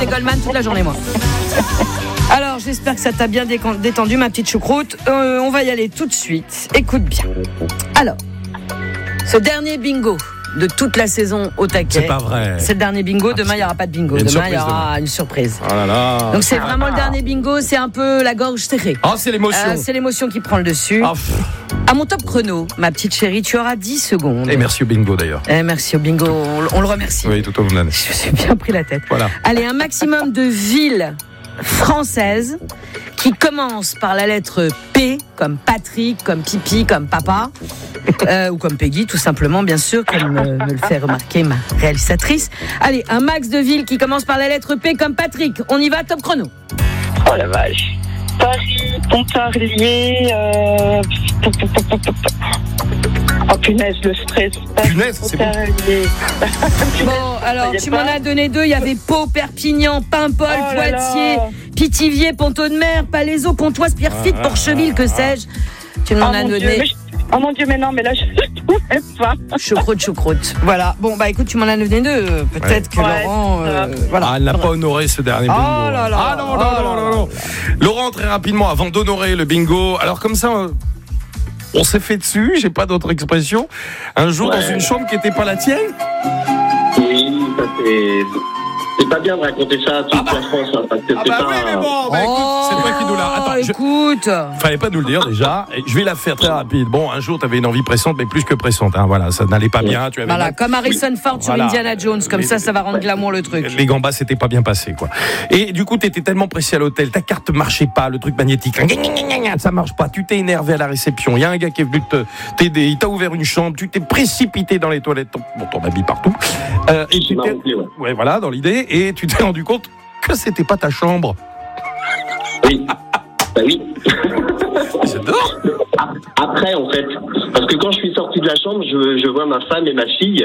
Goldman toute la journée, moi. Alors, j'espère que ça t'a bien détendu, ma petite choucroute. On va y aller tout de suite. Écoute bien. Alors, ce dernier bingo de toute la saison au taquet. C'est pas vrai. C'est le dernier bingo. Demain, il n'y aura pas de bingo. Demain, il y aura une surprise. Oh là là. Donc, c'est vraiment le dernier bingo. C'est un peu la gorge serrée. Ah, c'est l'émotion. C'est l'émotion qui prend le dessus. Ah, À mon top chrono, ma petite chérie, tu auras 10 secondes. et merci au bingo d'ailleurs. Merci au bingo. On le remercie. Oui, tout au long de l'année. Je me suis bien pris la tête. Voilà. Allez, un maximum de villes françaises qui commencent par la lettre P, comme Patrick, comme Pipi, comme Papa, ou comme Peggy, tout simplement, bien sûr, comme me le fait remarquer ma réalisatrice. Allez, un max de villes qui commencent par la lettre P, comme Patrick. On y va, top chrono. Oh la vache. Paris, Pontarlier, oh punaise, le stress. Punaise, c'est bon. Bon, alors, tu m'en as donné 2. Il y avait Pau, Perpignan, Paimpol, Poitiers, Pithiviers, Pont-de-Mer, Palaiseau, Pontoise, Pierrefitte, Porcheville, que sais-je. Tu m'en as donné. Oh mon Dieu, mais non, mais là, je ne trouvais pas. Choucroute. Voilà. Bon, bah écoute, tu m'en as donné 2. Peut-être que Laurent. Voilà. Ah, elle n'a pas honoré ce dernier bingo. Oh là là. Ah non. Laurent, très rapidement, avant d'honorer le bingo, alors comme ça, on s'est fait dessus, j'ai pas d'autre expression, un jour dans une chambre qui n'était pas la tienne. Oui, ça c'est pas bien de raconter ça à toute la France, hein, parce que c'est pas... oui, mais bon, écoute, c'est toi qui nous l'a... Attends, écoute. Fallait pas nous le dire déjà. Et je vais la faire très rapide. Bon, un jour, tu avais une envie pressante, mais plus que pressante. Hein, voilà, ça n'allait pas bien. Tu avais Voilà, comme Harrison Ford sur Voilà. Indiana Jones. Comme ça va rendre glamour le truc. Les gambas, c'était pas bien passé, quoi. Et du coup, t'étais tellement pressé à l'hôtel, ta carte marchait pas, le truc magnétique, ça marche pas. Tu t'es énervé à la réception. Il y a un gars qui est venu t'aider. Il t'a ouvert une chambre. Tu t'es précipité dans les toilettes. Bon, ton habit partout. Et tu t'es... Ouais, voilà, dans l'idée. Et tu t'es rendu compte que c'était pas ta chambre. Oui. Bah oui. J'adore. Après, en fait, parce que quand je suis sorti de la chambre, je vois ma femme et ma fille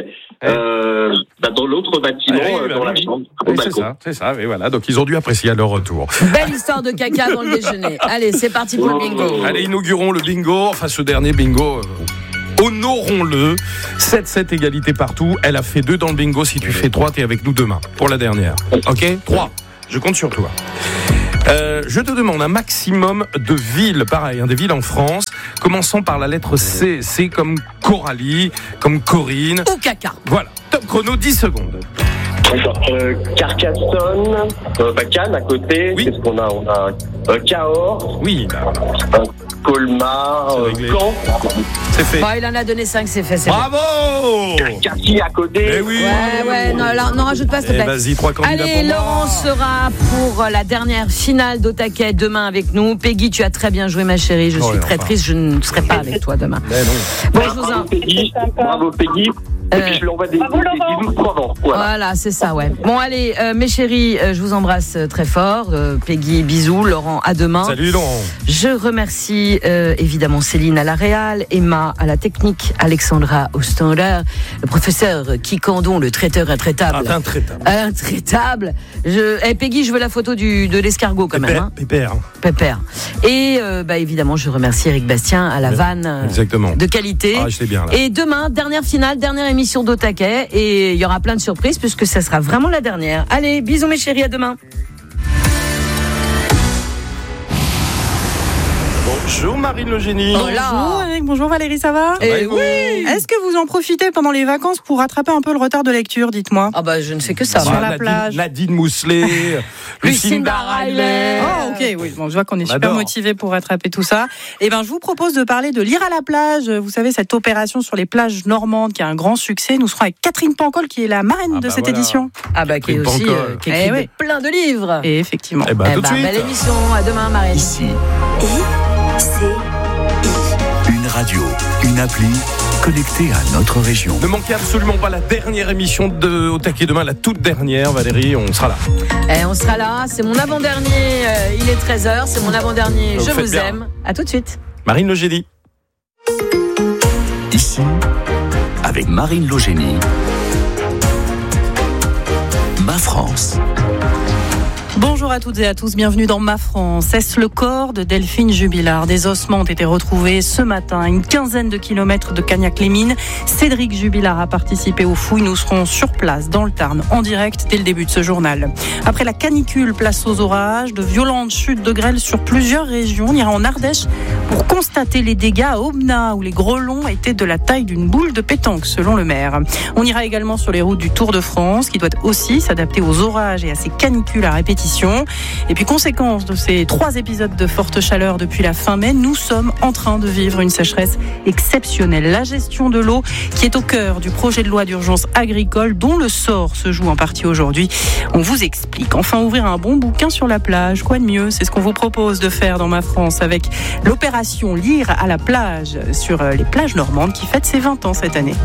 dans l'autre bâtiment, dans la chambre. Oui, c'est ça, et voilà. Donc ils ont dû apprécier à leur retour. Belle histoire de caca dans le déjeuner. Allez, c'est parti pour le bingo. Allez, inaugurons le bingo. Enfin, ce dernier bingo. Honorons-le. 7-7 égalité partout. Elle a fait 2 dans le bingo. Si tu fais 3, t'es avec nous demain pour la dernière. Ok ? 3. Je compte sur toi. Je te demande un maximum de villes, pareil, des villes en France, commençant par la lettre C. C comme Coralie, comme Corinne. Ou caca. Voilà. Top chrono, 10 secondes. D'accord. Carcassonne, Cannes à côté. Oui. Qu'est-ce qu'on a ? On a Cahors. Oui, bah voilà. Colmar, C'est réglé. Caen. C'est fait. Bon, il en a donné 5, c'est fait. C'est Bravo! Cartier à côté. Eh oui. Ouais, non, là, n'en rajoute pas, s'il te plaît. Vas-y, 3 candidats Allez, pour moi. Laurent sera pour la dernière finale d'Otaquet demain avec nous. Peggy, tu as très bien joué, ma chérie. Je suis très triste, je ne serai pas avec toi demain. Mais non. Bon, je vous en... Bravo Peggy. Et puis je lui envoie des bisous de Provence. Voilà, c'est ça, ouais. Bon, allez, mes chéris, je vous embrasse très fort. Peggy, bisous. Laurent, à demain. Salut Laurent. Je remercie évidemment Céline à la réal, Emma à la technique, Alexandra au standard, le professeur Kikandon, le traiteur intraitable. Ah, intraitable. Intraitable. Peggy, je veux la photo de l'escargot quand même. Hein. Pépère. Et évidemment, je remercie Eric Bastien à la vanne Exactement. de qualité. Ah, j'étais bien là. Et demain, dernière finale, dernière émission d'Otaquet. Et il y aura plein de surprises puisque ça sera vraiment la dernière. Allez, bisous mes chéris, à demain. Bonjour Marine le génie. Bonjour Eric, bonjour Valérie, ça va ? Oui. Est-ce que vous en profitez pendant les vacances pour rattraper un peu le retard de lecture, dites-moi ? Ah bah je ne fais que ça. Sur moi. la plage. Nadine Mousselet, Lucinda Riley. Oh ok, oui, bon, je vois qu'on est super J'adore. motivés pour rattraper tout ça. Eh ben, je vous propose de parler de Lire à la plage. Vous savez, cette opération sur les plages normandes qui a un grand succès. Nous serons avec Catherine Pancol qui est la marraine de cette voilà. édition. Ah bah qui est aussi Pancol. qui écrit oui. plein de livres. Et effectivement. Eh ben, tout de suite. Belle émission, à demain Marine. Ici, une radio, une appli connectée à notre région. Ne manquez absolument pas la dernière émission de Au Taquet demain, la toute dernière, Valérie, on sera là. On sera là, c'est mon avant-dernier, il est 13h, c'est mon avant-dernier, Vous je faites vous bien. aime. À tout de suite. Marine le génie. Ici, avec Marine Ma France. Bonjour Bonjour à toutes et à tous, bienvenue dans Ma France. Est-ce le corps de Delphine Jubilard? Des ossements ont été retrouvés ce matin à une quinzaine de kilomètres de Cagnac-les-Mines. Cédric Jubilard a participé aux fouilles. Nous serons sur place dans le Tarn en direct dès le début de ce journal. Après la canicule, place aux orages, de violentes chutes de grêle sur plusieurs régions. On ira en Ardèche pour constater les dégâts à Aubenas où les grêlons étaient de la taille d'une boule de pétanque selon le maire. On ira également sur les routes du Tour de France qui doit aussi s'adapter aux orages et à ces canicules à répétition. Et puis conséquence de ces 3 épisodes de forte chaleur depuis la fin mai, nous sommes en train de vivre une sécheresse exceptionnelle. La gestion de l'eau qui est au cœur du projet de loi d'urgence agricole dont le sort se joue en partie aujourd'hui. On vous explique. Enfin, ouvrir un bon bouquin sur la plage, quoi de mieux? C'est ce qu'on vous propose de faire dans Ma France avec l'opération Lire à la plage sur les plages normandes qui fête ses 20 ans cette année.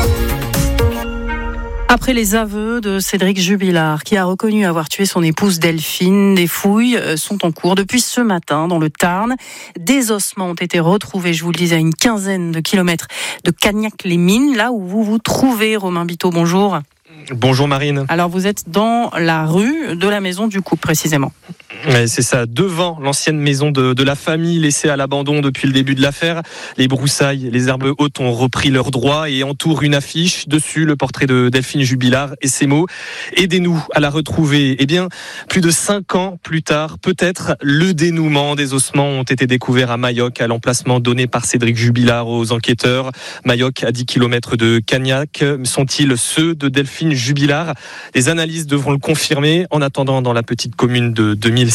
Après les aveux de Cédric Jubilard, qui a reconnu avoir tué son épouse Delphine, des fouilles sont en cours depuis ce matin dans le Tarn. Des ossements ont été retrouvés, je vous le disais, à une quinzaine de kilomètres de Cagnac-les-Mines, là où vous vous trouvez, Romain Biteau. Bonjour. Bonjour Marine. Alors vous êtes dans la rue de la maison du couple précisément. Ouais, c'est ça, devant l'ancienne maison de la famille laissée à l'abandon depuis le début de l'affaire. Les broussailles, les herbes hautes ont repris leurs droits et entourent une affiche. Dessus, le portrait de Delphine Jubilard et ces mots: aidez-nous à la retrouver. Eh bien, plus de 5 ans plus tard, peut-être le dénouement des ossements ont été découverts à Mayoc, à l'emplacement donné par Cédric Jubilard aux enquêteurs. Mayoc, à 10 km de Cagnac. Sont-ils ceux de Delphine Jubilard? Les analyses devront le confirmer. En attendant, dans la petite commune de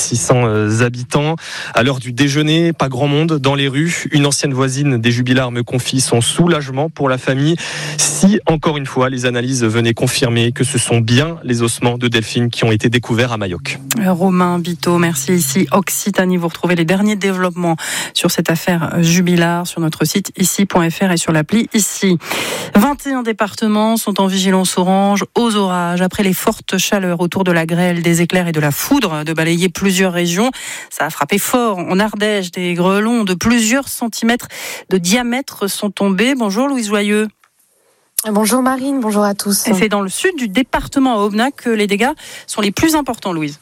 2600 habitants, à l'heure du déjeuner, pas grand monde dans les rues. Une ancienne voisine des Jubilard me confie son soulagement pour la famille. Si, encore une fois, les analyses venaient confirmer que ce sont bien les ossements de Delphine qui ont été découverts à Mayoc. Romain Biteau, merci. Ici Occitanie, vous retrouvez les derniers développements sur cette affaire Jubilard sur notre site ici.fr et sur l'appli Ici. 21 départements sont en vigilance orange aux orages. Après les fortes chaleurs autour de la grêle, des éclairs et de la foudre de balayer plusieurs régions, ça a frappé fort. En Ardèche, des grêlons de plusieurs centimètres de diamètre sont tombés. Bonjour Louise Joyeux. Bonjour Marine, bonjour à tous. Et c'est dans le sud du département à Aubenas que les dégâts sont les plus importants, Louise.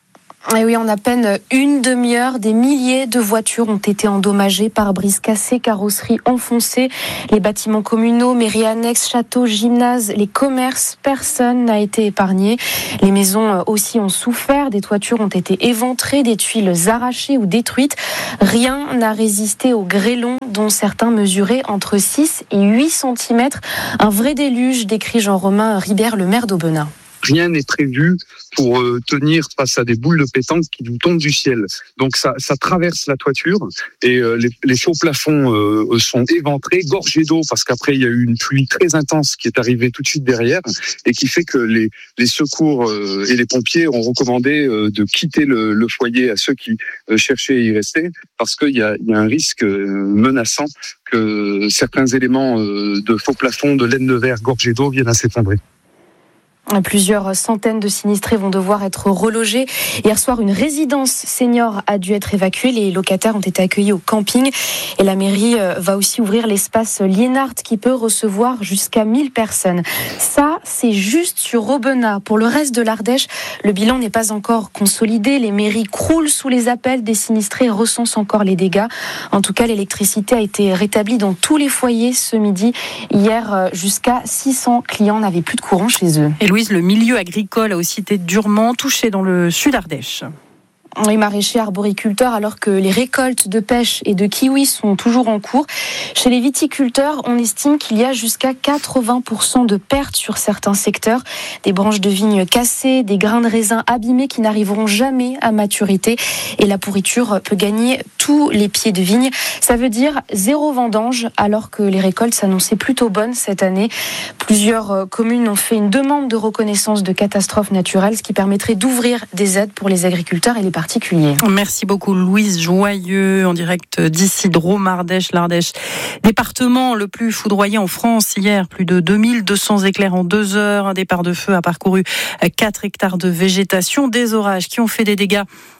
Et oui, en à peine une demi-heure, des milliers de voitures ont été endommagées, pare-brises cassés, carrosseries enfoncées, les bâtiments communaux, mairies annexes, châteaux, gymnases, les commerces, personne n'a été épargné. Les maisons aussi ont souffert, des toitures ont été éventrées, des tuiles arrachées ou détruites. Rien n'a résisté aux grêlons dont certains mesuraient entre 6 et 8 cm. Un vrai déluge, décrit Jean-Romain Ribert, le maire d'Aubenas. Rien n'est prévu pour tenir face à des boules de pétanque qui nous tombent du ciel. Donc ça traverse la toiture et les faux plafonds sont éventrés, gorgés d'eau, parce qu'après il y a eu une pluie très intense qui est arrivée tout de suite derrière et qui fait que les secours et les pompiers ont recommandé de quitter le foyer à ceux qui cherchaient à y rester, parce qu'il y a un risque menaçant que certains éléments de faux plafonds, de laine de verre gorgés d'eau viennent à s'effondrer. Plusieurs centaines de sinistrés vont devoir être relogés. Hier soir, une résidence senior a dû être évacuée. Les locataires ont été accueillis au camping. Et la mairie va aussi ouvrir l'espace Liénart qui peut recevoir jusqu'à 1000 personnes. Ça, c'est juste sur Aubenas. Pour le reste de l'Ardèche, le bilan n'est pas encore consolidé. Les mairies croulent sous les appels des sinistrés et recensent encore les dégâts. En tout cas, l'électricité a été rétablie dans tous les foyers ce midi. Hier, jusqu'à 600 clients n'avaient plus de courant chez eux. Et Louise, le milieu agricole a aussi été durement touché dans le sud Ardèche. Les maraîchers arboriculteurs, alors que les récoltes de pêche et de kiwis sont toujours en cours. Chez les viticulteurs, on estime qu'il y a jusqu'à 80% de pertes sur certains secteurs. Des branches de vignes cassées, des grains de raisin abîmés qui n'arriveront jamais à maturité. Et la pourriture peut gagner tous les pieds de vigne. Ça veut dire 0 vendange, alors que les récoltes s'annonçaient plutôt bonnes cette année. Plusieurs communes ont fait une demande de reconnaissance de catastrophe naturelle, ce qui permettrait d'ouvrir des aides pour les agriculteurs et les particuliers. Merci beaucoup Louise Joyeux, en direct d'ici Drôme, Ardèche, l'Ardèche. Département le plus foudroyé en France hier, plus de 2200 éclairs en 2 heures, un départ de feu a parcouru 4 hectares de végétation, des orages qui ont fait des dégâts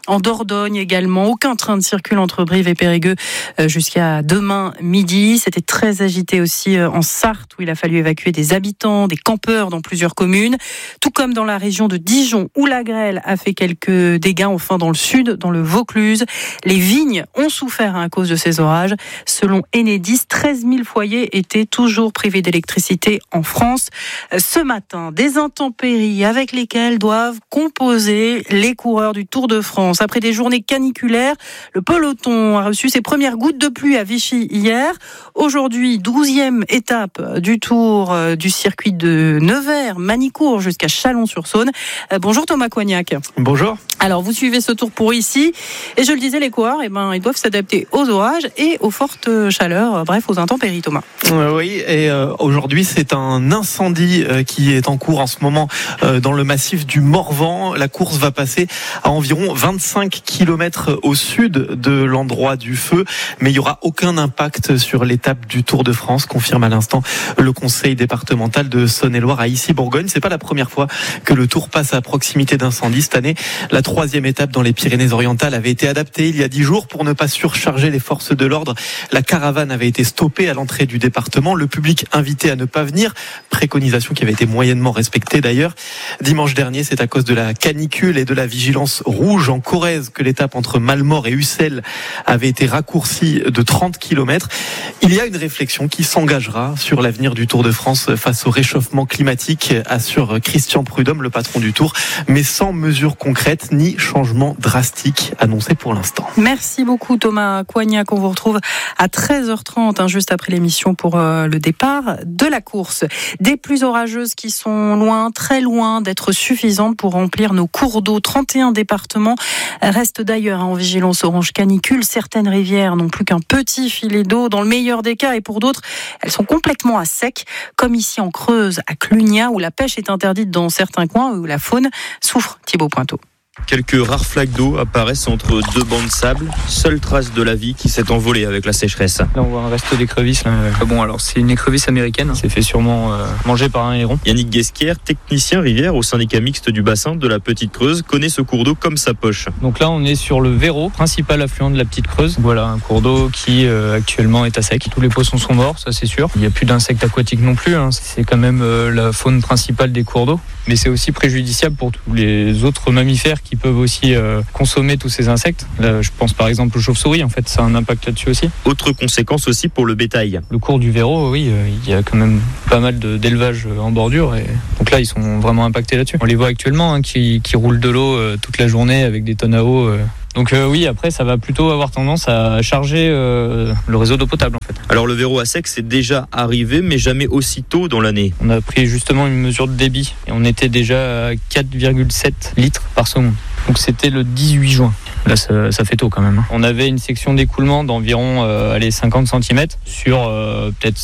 En Dordogne également, aucun train ne circule entre Brive et Périgueux jusqu'à demain midi. C'était très agité aussi en Sarthe où il a fallu évacuer des habitants, des campeurs dans plusieurs communes. Tout comme dans la région de Dijon où la grêle a fait quelques dégâts. Enfin dans le sud, dans le Vaucluse, les vignes ont souffert à cause de ces orages. Selon Enedis, 13 000 foyers étaient toujours privés d'électricité en France. Ce matin, des intempéries avec lesquelles doivent composer les coureurs du Tour de France. Après des journées caniculaires, le peloton a reçu ses premières gouttes de pluie à Vichy hier. Aujourd'hui, 12e étape du Tour du circuit de Nevers, Manicourt jusqu'à Chalon-sur-Saône. Bonjour Thomas Coignac. Bonjour. Alors vous suivez ce Tour pour ici et je le disais, les coureurs, ils doivent s'adapter aux orages et aux fortes chaleurs, bref aux intempéries, Thomas. Oui, et aujourd'hui c'est un incendie qui est en cours en ce moment dans le massif du Morvan. La course va passer à environ 25 km au sud de l'endroit du feu, mais il n'y aura aucun impact sur l'étape du Tour de France, confirme à l'instant le conseil départemental de Saône-et-Loire à Issy-Bourgogne. C'est pas la première fois que le Tour passe à proximité d'incendie. Cette année, la 3e étape dans les Pyrénées-Orientales avait été adaptée il y a 10 jours pour ne pas surcharger les forces de l'ordre. La caravane avait été stoppée à l'entrée du département. Le public invité à ne pas venir. Préconisation qui avait été moyennement respectée d'ailleurs. Dimanche dernier, c'est à cause de la canicule et de la vigilance rouge en Corrèze que l'étape entre Malmort et Ussel avait été raccourcie de 30 km. Il y a une réflexion qui s'engagera sur l'avenir du Tour de France face au réchauffement climatique, assure Christian Prudhomme, le patron du Tour, mais sans mesures concrètes ni changement drastique annoncé pour l'instant. Merci beaucoup Thomas Coignac. On vous retrouve à 13h30, juste après l'émission pour le départ de la course. Des pluies orageuses qui sont loin, très loin d'être suffisantes pour remplir nos cours d'eau. 31 départements restent d'ailleurs en vigilance orange canicule. Certaines rivières n'ont plus qu'un petit filet d'eau dans le meilleur des cas et pour d'autres, elles sont complètement à sec, comme ici en Creuse, à Clunia, où la pêche est interdite dans certains coins, où la faune souffre. Thibaut Pointeau. Quelques rares flaques d'eau apparaissent entre deux bancs de sable, seule trace de la vie qui s'est envolée avec la sécheresse. Là on voit un reste d'écrevisse. Bon alors c'est une écrevisse américaine, c'est fait sûrement manger par un héron. Yannick Guesquière, technicien rivière au syndicat mixte du bassin de la Petite Creuse, connaît ce cours d'eau comme sa poche. Donc là on est sur le Véro, principal affluent de la Petite Creuse. Voilà un cours d'eau qui actuellement est à sec. Tous les poissons sont morts, ça c'est sûr. Il n'y a plus d'insectes aquatiques non plus, c'est quand même la faune principale des cours d'eau. Mais c'est aussi préjudiciable pour tous les autres mammifères qui peuvent aussi consommer tous ces insectes. Là, je pense par exemple aux chauves-souris, en fait, ça a un impact là-dessus aussi. Autre conséquence aussi pour le bétail. Le cours du Véro, oui, il y a quand même pas mal d'élevage en bordure. Et donc là, ils sont vraiment impactés là-dessus. On les voit actuellement qui roulent de l'eau toute la journée avec des tonnes à eau. Donc oui, après, ça va plutôt avoir tendance à charger le réseau d'eau potable, en fait. Alors le Véro à sec, c'est déjà arrivé, mais jamais aussi tôt dans l'année. On a pris justement une mesure de débit et on était déjà à 4,7 litres par seconde. Donc c'était le 18 juin. Là, ça fait tôt quand même. On avait une section d'écoulement d'environ 50 cm sur peut-être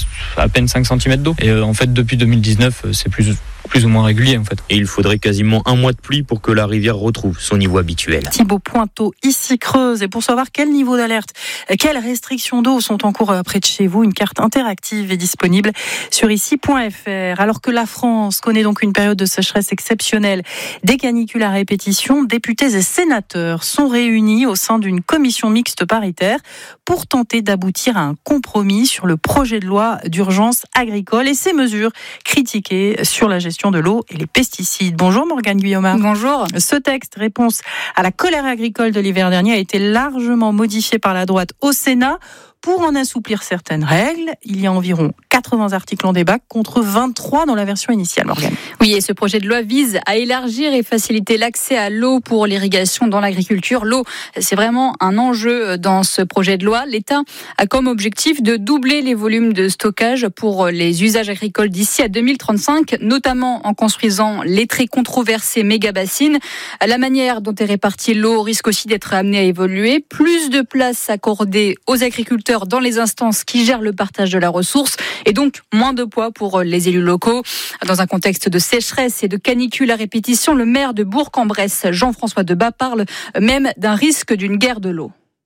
à peine 5 cm d'eau. Et en fait, depuis 2019, c'est plus ou moins régulier en fait. Et il faudrait quasiment un mois de pluie pour que la rivière retrouve son niveau habituel. Thibaut Pointeau, ici Creuse. Et pour savoir quel niveau d'alerte, quelles restrictions d'eau sont en cours près de chez vous, une carte interactive est disponible sur ici.fr. Alors que la France connaît donc une période de sécheresse exceptionnelle, des canicules à répétition, députés et sénateurs sont réunis au sein d'une commission mixte paritaire pour tenter d'aboutir à un compromis sur le projet de loi d'urgence agricole et ses mesures critiquées sur la gestion de l'eau et les pesticides. Bonjour Morgane Guillaume. Bonjour. Ce texte, réponse à la colère agricole de l'hiver dernier, a été largement modifié par la droite au Sénat pour en assouplir certaines règles. Il y a environ 80 articles en débat contre 23 dans la version initiale, Morgane. Oui, et ce projet de loi vise à élargir et faciliter l'accès à l'eau pour l'irrigation dans l'agriculture. L'eau, c'est vraiment un enjeu dans ce projet de loi. L'État a comme objectif de doubler les volumes de stockage pour les usages agricoles d'ici à 2035, notamment en construisant les très controversées méga-bassines. La manière dont est répartie l'eau risque aussi d'être amenée à évoluer. Plus de place accordée aux agriculteurs dans les instances qui gèrent le partage de la ressource et donc moins de poids pour les élus locaux. Dans un contexte de sécheresse et de canicule à répétition, le maire de Bourg-en-Bresse, Jean-François Debat, parle même d'un risque d'une guerre de l'eau.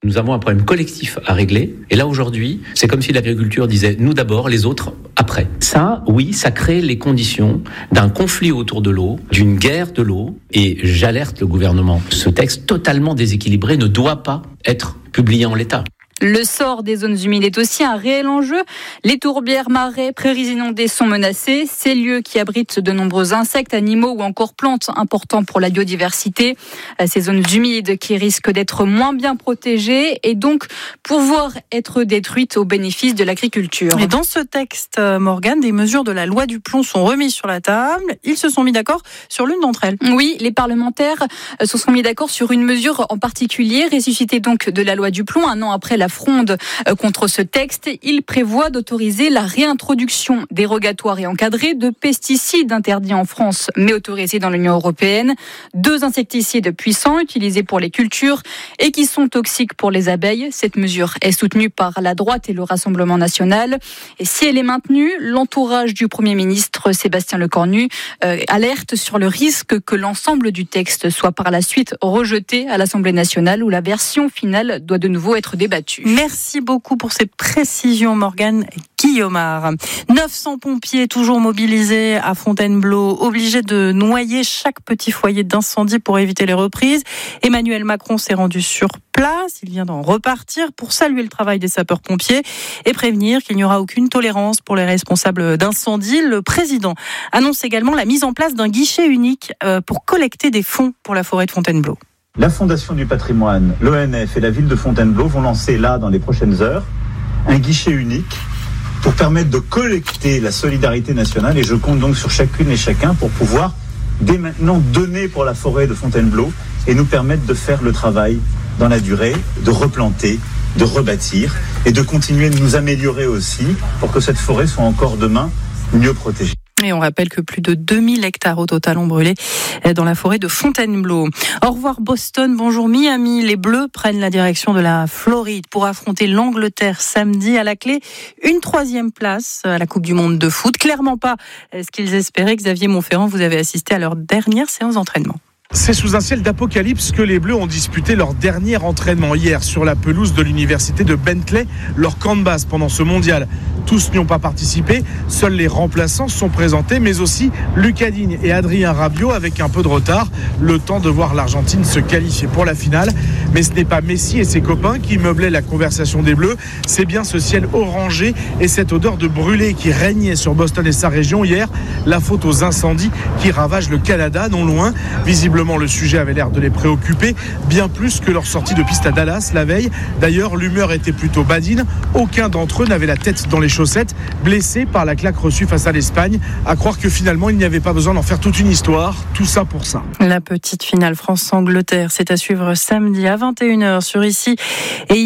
Nous avons un problème collectif à régler. Et là, aujourd'hui, c'est comme si l'agriculture disait nous d'abord, les autres après. Ça, oui, ça crée les conditions d'un conflit autour de l'eau, d'une guerre de l'eau. Et j'alerte le gouvernement. Ce texte totalement déséquilibré ne doit pas être publié en l'état. Le sort des zones humides est aussi un réel enjeu. Les tourbières, marais, prairies inondées sont menacées. Ces lieux qui abritent de nombreux insectes, animaux ou encore plantes importants pour la biodiversité. Ces zones humides qui risquent d'être moins bien protégées et donc pouvoir être détruites au bénéfice de l'agriculture. Et dans ce texte, Morgane, des mesures de la loi du plomb sont remises sur la table. Ils se sont mis d'accord sur l'une d'entre elles. Oui, les parlementaires se sont mis d'accord sur une mesure en particulier, ressuscitée donc de la loi du plomb un an après la fronde contre ce texte. Il prévoit d'autoriser la réintroduction dérogatoire et encadrée de pesticides interdits en France mais autorisés dans l'Union européenne. 2 insecticides puissants utilisés pour les cultures et qui sont toxiques pour les abeilles. Cette mesure est soutenue par la droite et le Rassemblement national. Et si elle est maintenue, l'entourage du Premier ministre Sébastien Lecornu alerte sur le risque que l'ensemble du texte soit par la suite rejeté à l'Assemblée nationale où la version finale doit de nouveau être débattue. Merci beaucoup pour ces précisions, Morgane Guillaumard. 900 pompiers toujours mobilisés à Fontainebleau, obligés de noyer chaque petit foyer d'incendie pour éviter les reprises. Emmanuel Macron s'est rendu sur place. Il vient d'en repartir pour saluer le travail des sapeurs-pompiers et prévenir qu'il n'y aura aucune tolérance pour les responsables d'incendie. Le président annonce également la mise en place d'un guichet unique pour collecter des fonds pour la forêt de Fontainebleau. La Fondation du patrimoine, l'ONF et la ville de Fontainebleau vont lancer là, dans les prochaines heures, un guichet unique pour permettre de collecter la solidarité nationale. Et je compte donc sur chacune et chacun pour pouvoir, dès maintenant, donner pour la forêt de Fontainebleau et nous permettre de faire le travail dans la durée, de replanter, de rebâtir et de continuer de nous améliorer aussi pour que cette forêt soit encore demain mieux protégée. Et on rappelle que plus de 2000 hectares au total ont brûlé dans la forêt de Fontainebleau. Au revoir Boston, bonjour Miami. Les Bleus prennent la direction de la Floride pour affronter l'Angleterre samedi. À la clé, une 3e place à la Coupe du Monde de foot. Clairement pas ce qu'ils espéraient. Xavier Montferrand, vous avez assisté à leur dernière séance d'entraînement. C'est sous un ciel d'apocalypse que les Bleus ont disputé leur dernier entraînement hier sur la pelouse de l'université de Bentley, leur camp de base pendant ce mondial. Tous n'y ont pas participé, seuls les remplaçants sont présentés, mais aussi Lucas Digne et Adrien Rabiot avec un peu de retard, le temps de voir l'Argentine se qualifier pour la finale. Mais ce n'est pas Messi et ses copains qui meublaient la conversation des Bleus, c'est bien ce ciel orangé et cette odeur de brûlé qui régnait sur Boston et sa région hier, la faute aux incendies qui ravagent le Canada, non loin. Visiblement, le sujet avait l'air de les préoccuper, bien plus que leur sortie de piste à Dallas la veille. D'ailleurs, l'humeur était plutôt badine. Aucun d'entre eux n'avait la tête dans les chaussettes, blessés par la claque reçue face à l'Espagne. À croire que finalement, il n'y avait pas besoin d'en faire toute une histoire. Tout ça pour ça. La petite finale France-Angleterre, c'est à suivre samedi à 21h sur ici et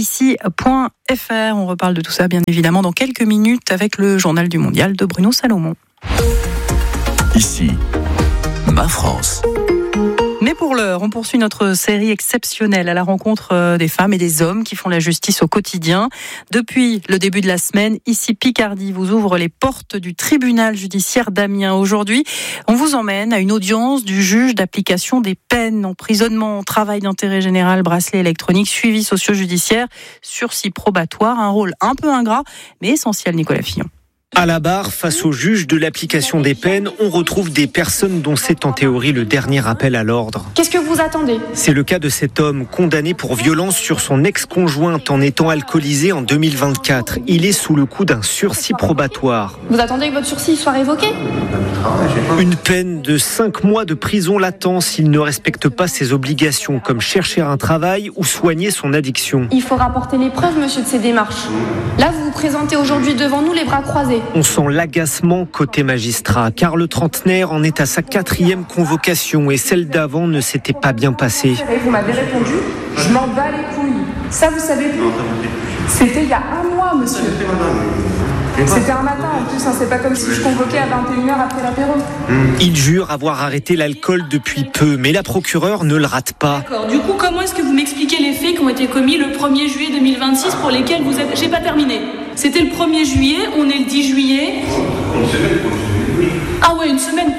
ici.fr. On reparle de tout ça, bien évidemment, dans quelques minutes avec le journal du mondial de Bruno Salomon. Ici, ma France. Mais pour l'heure, on poursuit notre série exceptionnelle à la rencontre des femmes et des hommes qui font la justice au quotidien. Depuis le début de la semaine, ici Picardie vous ouvre les portes du tribunal judiciaire d'Amiens. Aujourd'hui, on vous emmène à une audience du juge d'application des peines, emprisonnement, travail d'intérêt général, bracelet électronique, suivi socio-judiciaire, sursis probatoire, un rôle un peu ingrat mais essentiel, Nicolas Fillon. À la barre, face au juge de l'application des peines, on retrouve des personnes dont c'est en théorie le dernier appel à l'ordre. Qu'est-ce que vous attendez ? C'est le cas de cet homme condamné pour violence sur son ex-conjointe en étant alcoolisé en 2024. Il est sous le coup d'un sursis probatoire. Vous attendez que votre sursis soit révoqué ? Une peine de 5 mois de prison latente s'il ne respecte pas ses obligations, comme chercher un travail ou soigner son addiction. Il faut rapporter les preuves, monsieur, de ces démarches. Là, vous vous présentez aujourd'hui devant nous les bras croisés. On sent l'agacement côté magistrat, car le trentenaire en est à sa 4e convocation et celle d'avant ne s'était pas bien passée. Vous m'avez répondu, je m'en bats les couilles. Ça, vous savez plus. C'était il y a 1 mois, monsieur. C'était un matin en plus, c'est pas comme si je convoquais à 21h après l'apéro. Il jure avoir arrêté l'alcool depuis peu, mais la procureure ne le rate pas. D'accord. Du coup, comment est-ce que vous m'expliquez les faits qui ont été commis le 1er juillet 2026 pour lesquels vous êtes... J'ai pas terminé. C'était le 1er juillet, on est le 10 juillet. Une semaine. Ah ouais, une semaine quoi.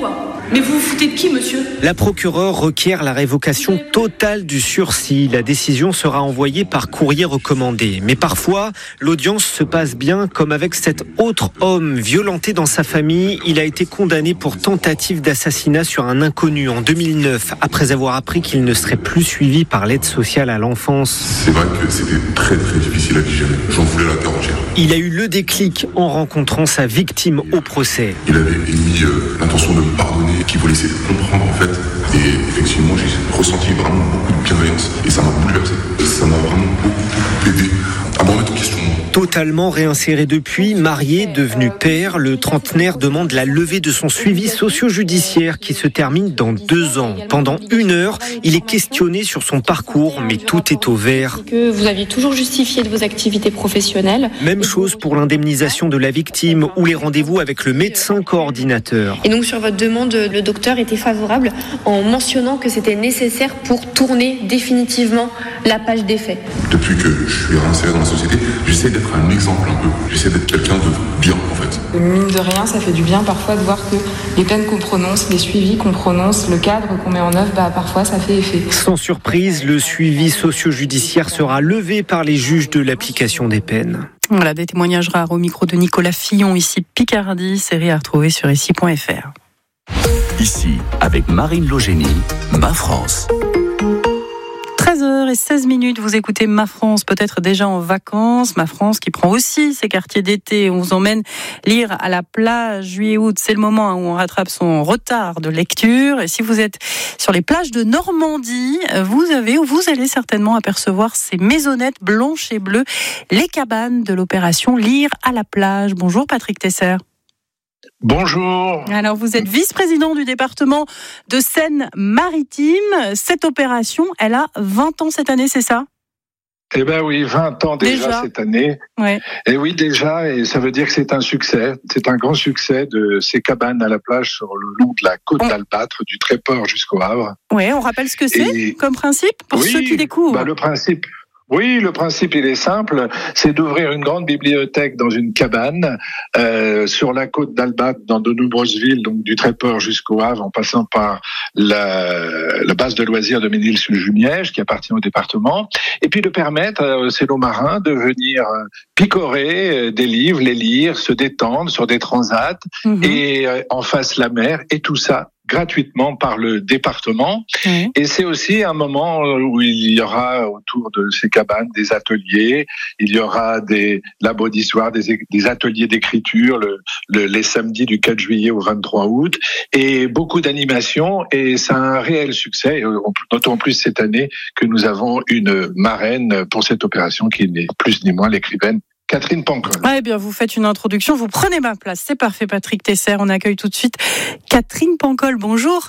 Mais vous vous foutez de qui, monsieur ? La procureure requiert la révocation totale du sursis. La décision sera envoyée par courrier recommandé. Mais parfois, l'audience se passe bien, comme avec cet autre homme violenté dans sa famille. Il a été condamné pour tentative d'assassinat sur un inconnu en 2009, après avoir appris qu'il ne serait plus suivi par l'aide sociale à l'enfance. C'est vrai que c'était très très difficile à digérer. J'en voulais la terre entière. Il a eu le déclic en rencontrant sa victime au procès. Il avait émis l'intention de me pardonner, qu'il voulait essayer de comprendre en fait. Et effectivement, j'ai ressenti vraiment beaucoup de bienveillance. Et ça m'a bouleversé. Ça m'a vraiment beaucoup aidé à me remettre en question. Totalement réinséré depuis, marié, devenu père, le trentenaire demande la levée de son suivi socio-judiciaire qui se termine dans 2 ans. Pendant 1 heure, il est questionné sur son parcours, mais tout est au vert. Que vous aviez toujours justifié de vos activités professionnelles. Même chose pour l'indemnisation de la victime ou les rendez-vous avec le médecin coordinateur. Et donc sur votre demande, le docteur était favorable en mentionnant que c'était nécessaire pour tourner définitivement la page des faits. Depuis que je suis réinséré dans la société, j'essaie d'être un exemple un peu. J'essaie d'être quelqu'un de bien en fait. Mine de rien, ça fait du bien parfois de voir que les peines qu'on prononce, les suivis qu'on prononce, le cadre qu'on met en œuvre, parfois ça fait effet. Sans surprise, le suivi socio-judiciaire sera levé par les juges de l'application des peines. Voilà, des témoignages rares au micro de Nicolas Fillon, ici Picardie, série à retrouver sur ici.fr. Ici, avec Marine Logénie, Ma France. 13h16, vous écoutez Ma France, peut-être déjà en vacances. Ma France qui prend aussi ses quartiers d'été. On vous emmène lire à la plage, juillet-août. C'est le moment où on rattrape son retard de lecture. Et si vous êtes sur les plages de Normandie, vous allez certainement apercevoir ces maisonnettes blanches et bleues, les cabanes de l'opération Lire à la plage. Bonjour Patrick Tesser. Bonjour. Alors, vous êtes vice-président du département de Seine-Maritime. Cette opération, elle a 20 ans cette année, c'est ça ? Eh bien oui, 20 ans déjà cette année. Ouais. Et oui, déjà, et ça veut dire que c'est un succès. C'est un grand succès de ces cabanes à la plage sur le long de la côte d'Albâtre, du Tréport jusqu'au Havre. Oui, on rappelle ce que c'est comme principe pour ceux qui découvrent. Le principe... Oui, le principe, il est simple, c'est d'ouvrir une grande bibliothèque dans une cabane sur la côte d'Albâtre, dans de nombreuses villes, donc du Tréport jusqu'au Havre, en passant par la base de loisirs de Ménil-sur-Jumièges, qui appartient au département, et puis de permettre à ces marins de venir picorer des livres, les lire, se détendre sur des transats, et en face la mer, et tout ça gratuitement par le département. Et c'est aussi un moment où il y aura autour de ces cabanes des ateliers, il y aura des labos d'histoire, des ateliers d'écriture les samedis du 4 juillet au 23 août, et beaucoup d'animations, et c'est un réel succès, d'autant plus cette année que nous avons une marraine pour cette opération qui n'est plus ni moins l'écrivaine Catherine Pancol. Eh bien, vous faites une introduction, vous prenez ma place. C'est parfait, Patrick Tesser. On accueille tout de suite Catherine Pancol. Bonjour.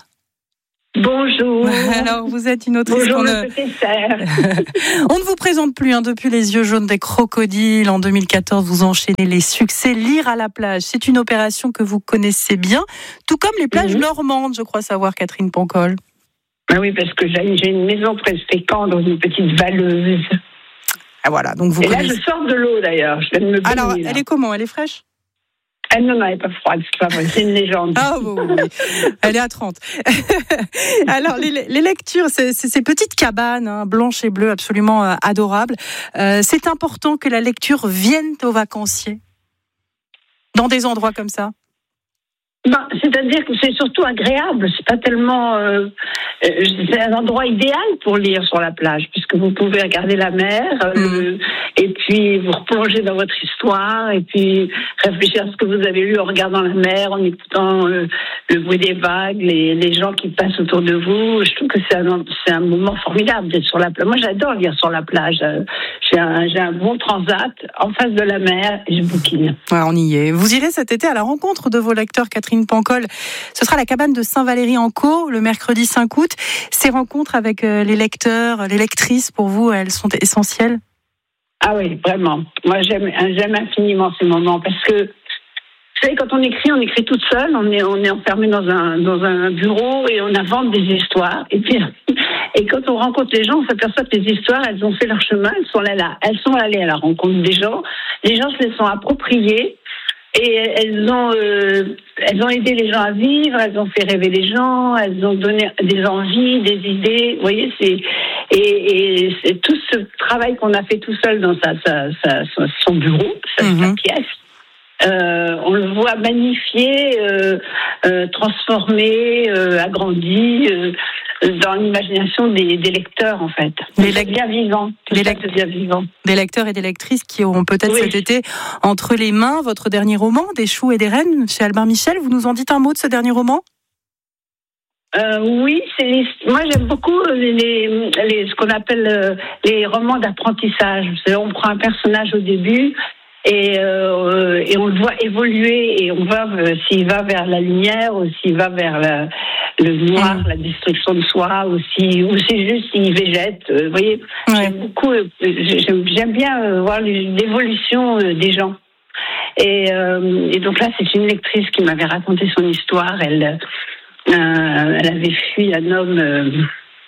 Bonjour. Alors, vous êtes une autrice. Bonjour, M. Tesser. On ne vous présente plus, depuis Les yeux jaunes des crocodiles. En 2014, vous enchaînez les succès. Lire à la plage, c'est une opération que vous connaissez bien, tout comme les plages normandes, je crois savoir, Catherine Pancol. Ah oui, parce que j'ai une maison très fréquente dans une petite valleuse. Ah voilà, donc vous connaissez... là, je sors de l'eau d'ailleurs. Je viens de me baigner. Alors, elle est comment ? Elle est fraîche ? Non, elle n'est pas froide, c'est pas vrai, c'est une légende. Ah oui. Elle est à 30. Alors, les lectures, ces petites cabanes blanches et bleues, absolument adorables. C'est important que la lecture vienne aux vacanciers dans des endroits comme ça. C'est-à-dire que c'est surtout agréable, c'est pas tellement... c'est un endroit idéal pour lire sur la plage, puisque vous pouvez regarder la mer, et puis vous replonger dans votre histoire, et puis réfléchir à ce que vous avez lu en regardant la mer, en écoutant le bruit des vagues, les gens qui passent autour de vous. Je trouve que c'est un moment formidable d'être sur la plage. Moi, j'adore lire sur la plage. J'ai un bon transat en face de la mer, et je bouquine. Ouais, on y est. Vous irez cet été à la rencontre de vos lecteurs, Catherine Pancol. Ce sera la cabane de Saint-Valery-en-Caux, le mercredi 5 août. Ces rencontres avec les lecteurs, les lectrices, pour vous, elles sont essentielles ? Ah oui, vraiment. Moi, j'aime infiniment ces moments, parce que, vous savez, quand on écrit toute seule, on est enfermé dans un bureau et on invente des histoires. Et quand on rencontre les gens, on s'aperçoit que les histoires, elles ont fait leur chemin, elles sont allées à la rencontre des gens. Les gens se les sont appropriées. Et elles ont aidé les gens à vivre, elles ont fait rêver les gens, elles ont donné des envies, des idées. Vous voyez, et c'est tout ce travail qu'on a fait tout seul dans son bureau, sa pièce. On le voit magnifié, transformé, agrandi dans l'imagination des lecteurs, en fait. Les lecteurs vivants. Des lecteurs et des lectrices qui auront peut-être cet été entre les mains votre dernier roman, Des choux et des reines, chez Albin Michel. Vous nous en dites un mot de ce dernier roman ? Oui, moi j'aime beaucoup ce qu'on appelle les romans d'apprentissage. On prend un personnage au début et on le voit évoluer et on voit s'il va vers la lumière ou s'il va vers le noir, la destruction de soi, ou c'est juste s'il végète. Vous voyez, j'aime bien voir l'évolution des gens. Et donc là, c'est une lectrice qui m'avait raconté son histoire. Elle avait fui un homme,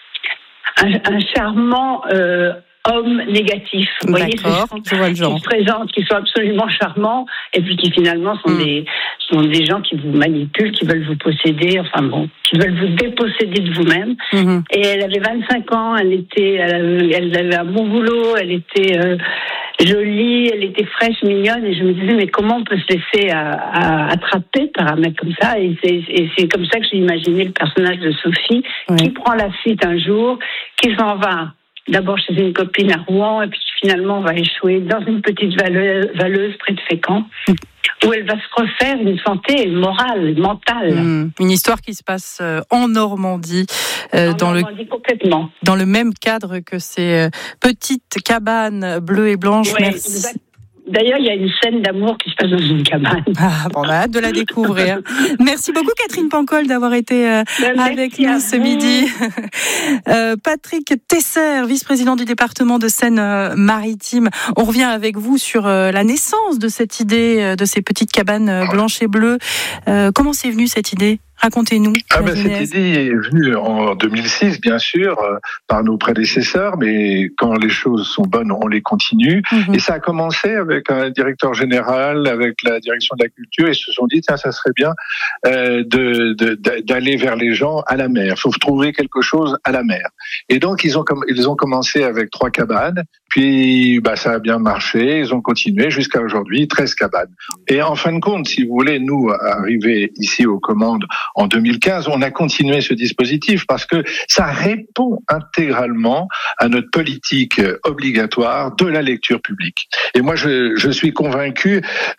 un charmant homme négatif. Vous voyez, je vois le genre. Qui se présentent, qui sont absolument charmants, et puis qui finalement sont des gens qui vous manipulent, qui veulent vous posséder, qui veulent vous déposséder de vous-même. Et elle avait 25 ans, elle avait un bon boulot, elle était jolie, elle était fraîche, mignonne, et je me disais, mais comment on peut se laisser attraper par un mec comme ça? Et c'est comme ça que j'ai imaginé le personnage de Sophie, qui prend la fuite un jour, qui s'en va d'abord chez une copine à Rouen, et puis finalement va échouer dans une petite valeuse près de Fécamp, où elle va se refaire une santé morale, mentale. Une histoire qui se passe en Normandie, complètement. Dans le même cadre que ces petites cabanes bleues et blanches. Merci. D'ailleurs, il y a une scène d'amour qui se passe dans une cabane. On a hâte de la découvrir. Merci beaucoup, Catherine Pancol, d'avoir été avec nous ce midi. Patrick Tesser, vice-président du département de Seine-Maritime. On revient avec vous sur la naissance de cette idée de ces petites cabanes blanches et bleues. Comment c'est venu cette idée ? Racontez-nous. Cette idée est venue en 2006, bien sûr, par nos prédécesseurs, mais quand les choses sont bonnes, on les continue. Et ça a commencé avec un directeur général, avec la direction de la culture, ils se sont dit, tiens, ça serait bien d'aller vers les gens à la mer. Il faut trouver quelque chose à la mer. Et donc, ils ont commencé avec 3 cabanes, puis ça a bien marché, ils ont continué jusqu'à aujourd'hui, 13 cabanes. Et en fin de compte, si vous voulez, nous, arriver ici aux commandes en 2015, on a continué ce dispositif parce que ça répond intégralement à notre politique obligatoire de la lecture publique. Et moi, je suis convaincu,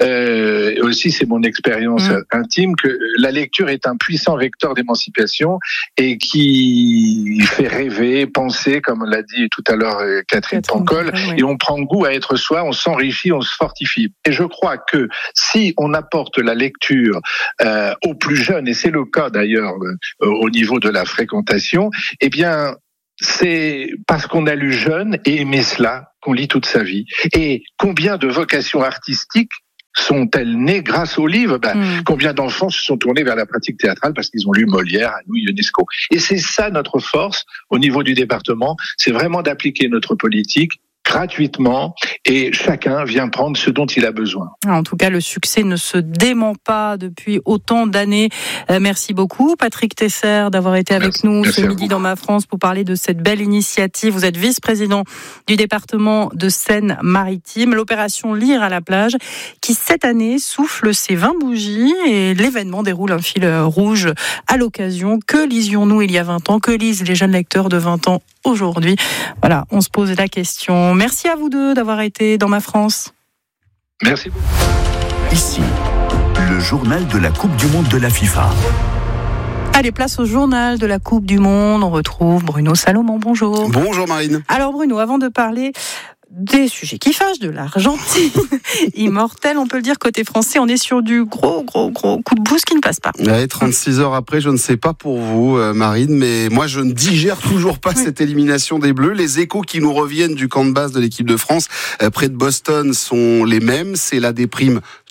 aussi c'est mon expérience intime, que la lecture est un puissant vecteur d'émancipation et qui fait rêver, penser, comme l'a dit tout à l'heure Catherine Pancol, et on prend goût à être soi, on s'enrichit, on se fortifie. Et je crois que si on apporte la lecture aux plus jeunes, et c'est le cas d'ailleurs au niveau de la fréquentation, eh bien, c'est parce qu'on a lu jeune et aimé cela qu'on lit toute sa vie. Et combien de vocations artistiques sont-elles nées grâce aux livres? Combien d'enfants se sont tournés vers la pratique théâtrale parce qu'ils ont lu Molière, Louis Ionesco? Et c'est ça notre force au niveau du département, c'est vraiment d'appliquer notre politique gratuitement et chacun vient prendre ce dont il a besoin. En tout cas, le succès ne se dément pas depuis autant d'années. Merci beaucoup, Patrick Tesser, d'avoir été avec nous ce midi dans Ma France pour parler de cette belle initiative. Vous êtes vice-président du département de Seine-Maritime. L'opération Lire à la plage qui, cette année, souffle ses 20 bougies et l'événement déroule un fil rouge à l'occasion. Que lisions-nous il y a 20 ans? Que lisent les jeunes lecteurs de 20 ans aujourd'hui? Voilà, on se pose la question. Merci à vous deux d'avoir été dans Ma France. Merci beaucoup. Ici, le journal de la Coupe du Monde de la FIFA. Allez, place au journal de la Coupe du Monde. On retrouve Bruno Salomon. Bonjour. Bonjour Marine. Alors Bruno, avant de parler des sujets qui fâchent, de l'Argentine immortelle, on peut le dire, côté français, on est sur du gros coup de boost qui ne passe pas. Ouais, 36 heures après, je ne sais pas pour vous, Marine, mais moi je ne digère toujours pas cette élimination des Bleus. Les échos qui nous reviennent du camp de base de l'équipe de France près de Boston sont les mêmes. C'est la déprime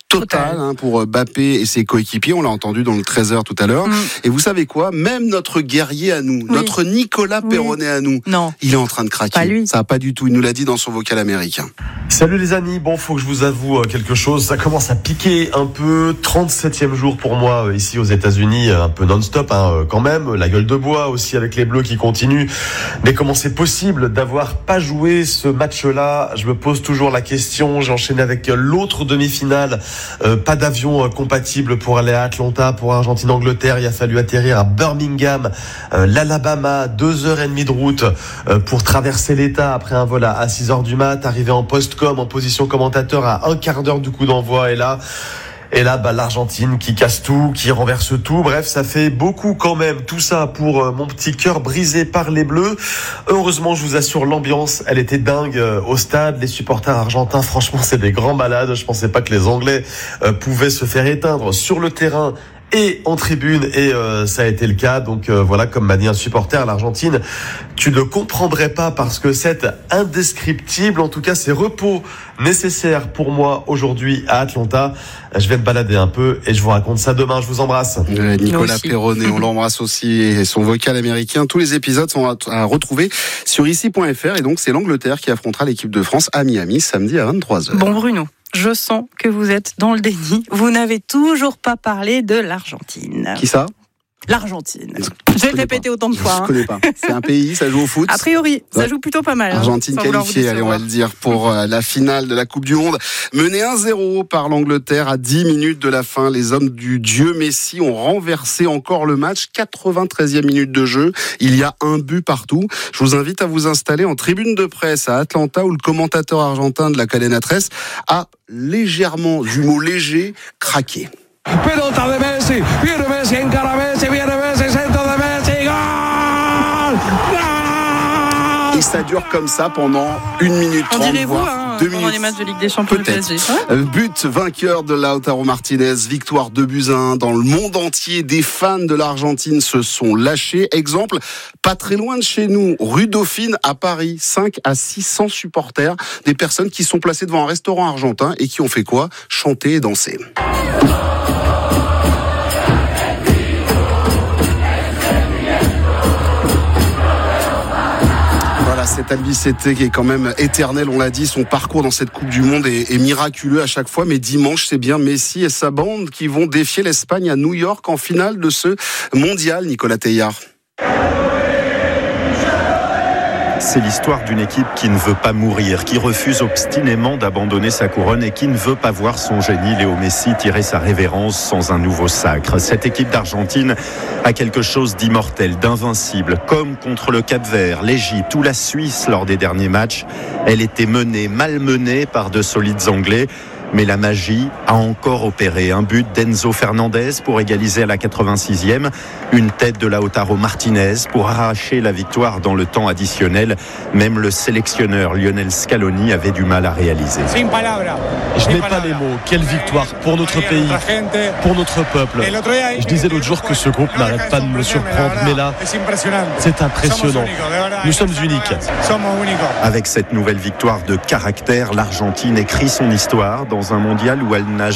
total pour Mbappé et ses coéquipiers. On l'a entendu dans le 13h tout à l'heure. Et vous savez quoi? Même notre guerrier à nous, notre Nicolas Perronnet à nous, il est en train de craquer. Pas lui. Ça va pas du tout. Il nous l'a dit dans son vocal américain. Salut les amis. Bon, faut que je vous avoue quelque chose. Ça commence à piquer un peu. 37e jour pour moi ici aux États-Unis, un peu non-stop quand même. La gueule de bois aussi avec les Bleus qui continuent. Mais comment c'est possible d'avoir pas joué ce match-là? Je me pose toujours la question. J'ai enchaîné avec l'autre demi-finale. Pas d'avion compatible pour aller à Atlanta, pour Argentine-Angleterre. Il a fallu atterrir à Birmingham, l'Alabama, 2h30 de route pour traverser l'État après un vol à 6h du mat, arriver en post-com, en position commentateur à un quart d'heure du coup d'envoi. Et là, l'Argentine qui casse tout, qui renverse tout. Bref, ça fait beaucoup quand même. Tout ça pour mon petit cœur brisé par les Bleus. Heureusement, je vous assure, l'ambiance, elle était dingue au stade. Les supporters argentins, franchement, c'est des grands malades. Je pensais pas que les Anglais pouvaient se faire éteindre sur le terrain et en tribune, et ça a été le cas. Donc voilà, comme m'a dit un supporter, l'Argentine, tu ne comprendrais pas parce que c'est indescriptible. En tout cas, c'est repos nécessaire pour moi aujourd'hui à Atlanta. Je vais me balader un peu et je vous raconte ça demain. Je vous embrasse. Nicolas Perronnet, on l'embrasse aussi, et son vocal américain. Tous les épisodes sont à retrouver sur ici.fr, et donc c'est l'Angleterre qui affrontera l'équipe de France à Miami samedi à 23h. Bon Bruno, je sens que vous êtes dans le déni. Vous n'avez toujours pas parlé de l'Argentine. Qui ça? L'Argentine. Je vais le répéter autant de fois. Je connais pas. C'est un pays, ça joue au foot. A priori, ça joue plutôt pas mal. Argentine qualifiée, allez, on va le dire, pour la finale de la Coupe du Monde. Menée 1-0 par l'Angleterre à 10 minutes de la fin. Les hommes du dieu Messi ont renversé encore le match. 93e minute de jeu. Il y a un but partout. Je vous invite à vous installer en tribune de presse à Atlanta, où le commentateur argentin de la Cadena 13 a légèrement, du mot léger, craqué. Pelota de Messi, viene Messi, encara Messi, viene Messi, centro de Messi, gol! Et ça dure comme ça pendant 1 minute 30, voire 2 minutes. Pendant les matchs de Ligue des Champions du PSG. But vainqueur de Lautaro Martinez, victoire 2-1 dans le monde entier. Des fans de l'Argentine se sont lâchés. Exemple, pas très loin de chez nous, rue Dauphine à Paris, 5 à 600 supporters, des personnes qui sont placées devant un restaurant argentin et qui ont fait quoi? Chanter et danser. Cet Albacete qui est quand même éternel, on l'a dit, son parcours dans cette Coupe du Monde est miraculeux à chaque fois, mais dimanche c'est bien Messi et sa bande qui vont défier l'Espagne à New York en finale de ce mondial. Nicolas Teillard. C'est l'histoire d'une équipe qui ne veut pas mourir, qui refuse obstinément d'abandonner sa couronne et qui ne veut pas voir son génie Léo Messi tirer sa révérence sans un nouveau sacre. Cette équipe d'Argentine a quelque chose d'immortel, d'invincible, comme contre le Cap-Vert, l'Égypte ou la Suisse lors des derniers matchs. Elle était menée, malmenée par de solides Anglais. Mais la magie a encore opéré. Un but d'Enzo Fernandez pour égaliser à la 86e. Une tête de Lautaro Martinez pour arracher la victoire dans le temps additionnel. Même le sélectionneur Lionel Scaloni avait du mal à réaliser. Je n'ai pas les mots. Quelle victoire pour notre pays, pour notre peuple. Je disais l'autre jour que ce groupe n'arrête pas de me surprendre. Mais là, c'est impressionnant. Nous sommes uniques. Avec cette nouvelle victoire de caractère, l'Argentine écrit son histoire dans un mondial où elle n'a